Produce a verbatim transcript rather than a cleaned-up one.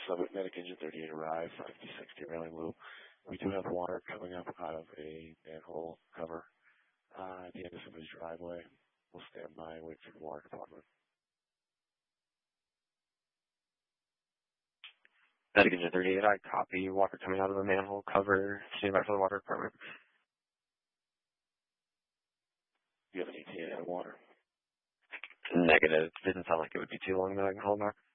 Summit Medic Engine thirty-eight arrive, five sixty railing loop. We do have water coming up out of a manhole cover uh, at the end of somebody's driveway. We'll stand by and wait for the water department. Medic Engine thirty-eight, I copy. Water coming out of a manhole cover. Stand by for the water department. Do you have an E T A of water? Negative. Didn't sound like it would be too long, though. I can hold back.